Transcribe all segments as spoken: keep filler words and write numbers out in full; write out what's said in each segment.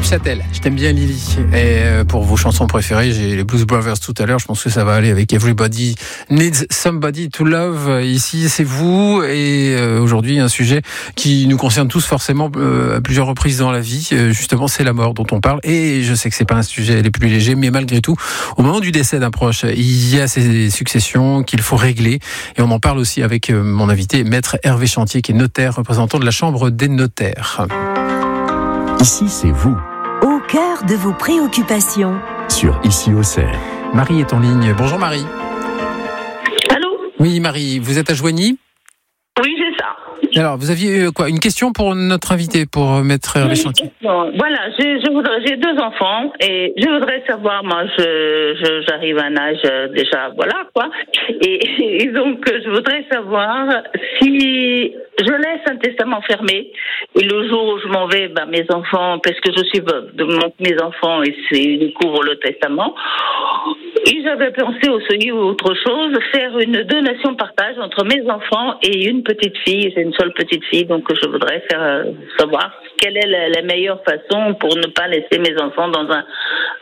Châtel, je t'aime bien Lily. Et pour vos chansons préférées, j'ai les Blues Brothers tout à l'heure. Je pense que ça va aller avec Everybody Needs Somebody to Love. Ici, c'est vous. Et aujourd'hui, un sujet qui nous concerne tous forcément à plusieurs reprises dans la vie. Justement, c'est la mort dont on parle. Et je sais que c'est pas un sujet les plus légers, mais malgré tout, au moment du décès d'un proche, il y a ces successions qu'il faut régler. Et on en parle aussi avec mon invité, Maître Hervé Chantier, qui est notaire, représentant de la Chambre des notaires. Ici, c'est vous. Au cœur de vos préoccupations. Sur Ici Auxerre. Marie est en ligne. Bonjour Marie. Allô ? Oui Marie, vous êtes à Joigny ? Oui, c'est ça. Alors, vous aviez quoi ? Une question pour notre invité, pour Maître Hervé Chantier ? Voilà, je, je voudrais, j'ai deux enfants et je voudrais savoir, moi, je, je j'arrive à un âge déjà, voilà quoi. Et, et donc, je voudrais savoir si je laisse un testament fermé et le jour où je m'en vais, ben mes enfants, parce que je suis veuve, donc mes enfants, et c'est, ils couvrent le testament. Et j'avais pensé aussi ou autre chose, faire une donation partage entre mes enfants et une petite fille. J'ai une seule petite fille, donc je voudrais faire euh, savoir quelle est la, la meilleure façon pour ne pas laisser mes enfants dans un,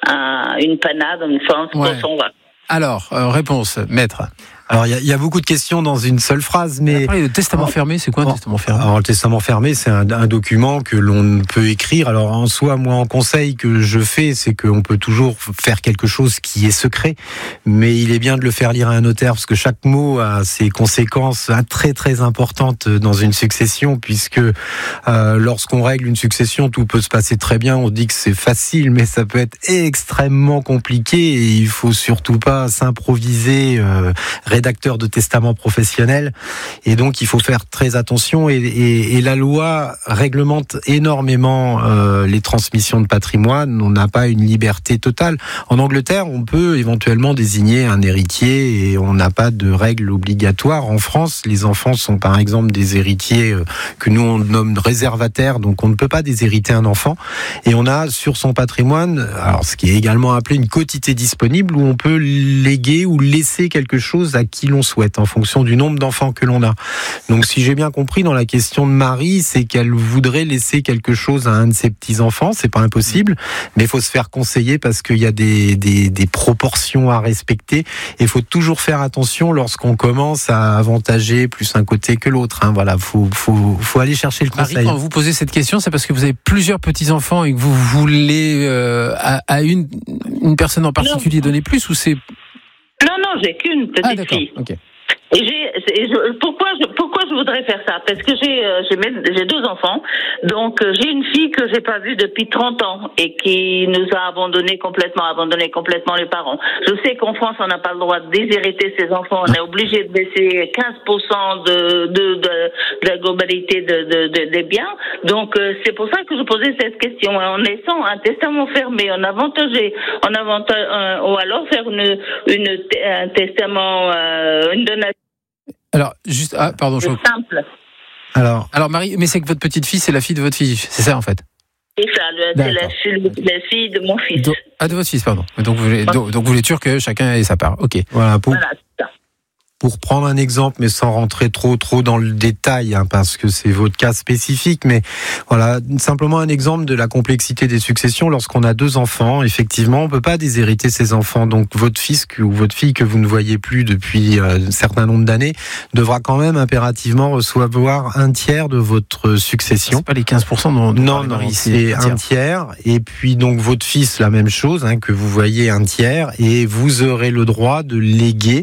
un une panade, une France ouais. quand on va. Alors, euh, réponse, Maître. Alors, il y, y a beaucoup de questions dans une seule phrase, mais... Après, le testament oh, fermé, c'est quoi un oh, testament fermé ? Alors, le testament fermé, c'est un, un document que l'on peut écrire. Alors, en soi, moi, en conseil que je fais, c'est qu'on peut toujours faire quelque chose qui est secret, mais il est bien de le faire lire à un notaire, parce que chaque mot a ses conséquences très, très importantes dans une succession, puisque euh, lorsqu'on règle une succession, tout peut se passer très bien. On dit que c'est facile, mais ça peut être extrêmement compliqué, et il faut surtout pas s'improviser euh, rédacteur de testament professionnel, et donc il faut faire très attention, et, et, et la loi réglemente énormément euh, les transmissions de patrimoine. On n'a pas une liberté totale. En Angleterre, on peut éventuellement désigner un héritier et on n'a pas de règles obligatoires. En France, les enfants sont par exemple des héritiers euh, que nous on nomme réservataires, donc on ne peut pas déshériter un enfant, et on a sur son patrimoine, alors ce qui est également appelé une quotité disponible, où on peut léguer ou laisser quelque chose à qui l'on souhaite, en fonction du nombre d'enfants que l'on a. Donc si j'ai bien compris dans la question de Marie, c'est qu'elle voudrait laisser quelque chose à un de ses petits-enfants. C'est pas impossible, mais il faut se faire conseiller parce qu'il y a des, des, des proportions à respecter, et il faut toujours faire attention lorsqu'on commence à avantager plus un côté que l'autre. Hein. Voilà, faut, faut, faut aller chercher le conseil. Marie, quand vous posez cette question, c'est parce que vous avez plusieurs petits-enfants et que vous voulez euh, à, à une, une personne en particulier donner plus, ou c'est... Non, non, j'ai qu'une petite ah, d'accord. fille. Okay. Et j'ai, et je, pourquoi je, pourquoi je voudrais faire ça ? Parce que j'ai, euh, j'ai, mes, j'ai deux enfants, donc euh, j'ai une fille que j'ai pas vue depuis trente ans et qui nous a abandonné complètement, abandonné complètement les parents. Je sais qu'en France, on n'a pas le droit de déshériter ses enfants, on est obligé de baisser quinze pour cent de, de, de, de la globalité de, de, de, des biens. Donc euh, c'est pour ça que je posais cette question. En laissant un testament fermé, en avantager, en avantage, euh, ou alors faire une, une, un testament, euh, une donation. Alors, juste, ah, pardon, c'est je... simple. Alors, alors, Marie, mais c'est que votre petite fille, c'est la fille de votre fille, c'est ça en fait ? C'est ça, le, c'est la fille, la fille de mon fils. Do, ah, de votre fils, pardon. Donc vous voulez, donc, donc vous voulez sûr que chacun ait sa part. Ok. Voilà, pour... Voilà, c'est ça. Pour prendre un exemple, mais sans rentrer trop trop dans le détail, hein, parce que c'est votre cas spécifique, mais voilà, simplement un exemple de la complexité des successions. Lorsqu'on a deux enfants, effectivement, on peut pas déshériter ses enfants. Donc votre fils ou votre fille que vous ne voyez plus depuis un certain nombre d'années devra quand même impérativement recevoir un tiers de votre succession. C'est pas les quinze pour cent dont, dont non, non, Marie, c'est un tiers. un tiers. Et puis donc votre fils, la même chose, hein, que vous voyez un tiers, et vous aurez le droit de léguer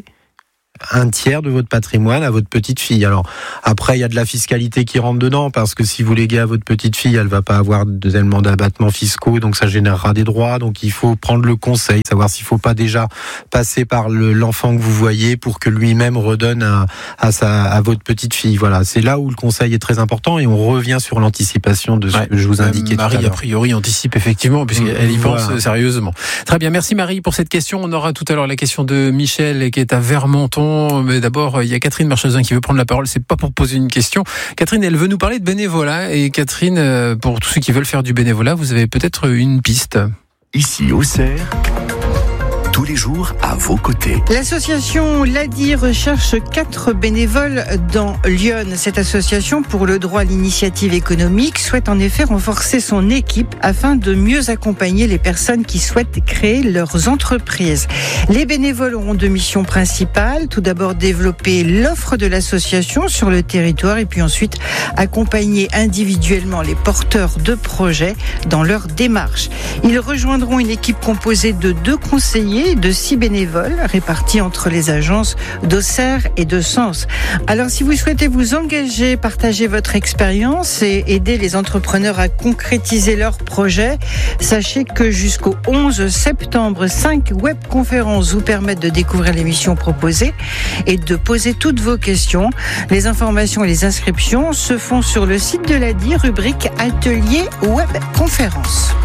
un tiers de votre patrimoine à votre petite fille. Alors après, il y a de la fiscalité qui rentre dedans, parce que si vous léguez à votre petite fille, elle va pas avoir d'éléments d'abattement fiscaux, donc ça générera des droits. Donc il faut prendre le conseil, savoir s'il faut pas déjà passer par le, l'enfant que vous voyez pour que lui-même redonne à, à, sa, à votre petite fille. Voilà, c'est là où le conseil est très important, et on revient sur l'anticipation de ce ouais, que je vous indiquais. Marie, tout à l'heure. a priori, anticipe effectivement, puisqu'elle y pense voilà. sérieusement. Très bien, merci Marie pour cette question. On aura tout à l'heure la question de Michel qui est à Vermenton. Mais d'abord, il y a Catherine Marchezin qui veut prendre la parole. C'est pas pour poser une question. Catherine, elle veut nous parler de bénévolat. Et Catherine, pour tous ceux qui veulent faire du bénévolat, vous avez peut-être une piste. Ici, Auxerre, tous les jours à vos côtés. L'association L'A D I recherche quatre bénévoles dans Lyon. Cette association pour le droit à l'initiative économique souhaite en effet renforcer son équipe afin de mieux accompagner les personnes qui souhaitent créer leurs entreprises. Les bénévoles auront deux missions principales. Tout d'abord, développer l'offre de l'association sur le territoire et puis ensuite accompagner individuellement les porteurs de projets dans leur démarche. Ils rejoindront une équipe composée de deux conseillers et de six bénévoles répartis entre les agences d'Auxerre et de Sens. Alors, si vous souhaitez vous engager, partager votre expérience et aider les entrepreneurs à concrétiser leurs projets, sachez que jusqu'au onze septembre, cinq webconférences vous permettent de découvrir les missions proposées et de poser toutes vos questions. Les informations et les inscriptions se font sur le site de l'A D I, rubrique Atelier Webconférence.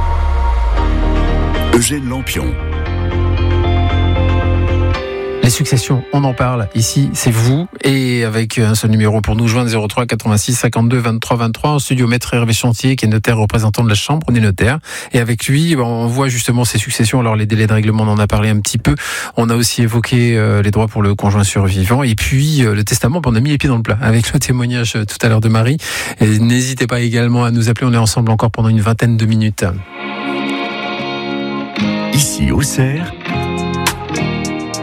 Eugène Lampion. Les successions, on en parle ici, c'est vous, et avec un seul numéro pour nous joindre, zéro trois quatre-vingt-six cinquante-deux vingt-trois vingt-trois, en studio Maître Hervé Chantier, qui est notaire représentant de la Chambre, on est notaire, et avec lui, on voit justement ces successions. Alors les délais de règlement, on en a parlé un petit peu, on a aussi évoqué euh, les droits pour le conjoint survivant, et puis euh, le testament, on a mis les pieds dans le plat, avec le témoignage euh, tout à l'heure de Marie, et n'hésitez pas également à nous appeler, on est ensemble encore pendant une vingtaine de minutes. Ici Auxerre,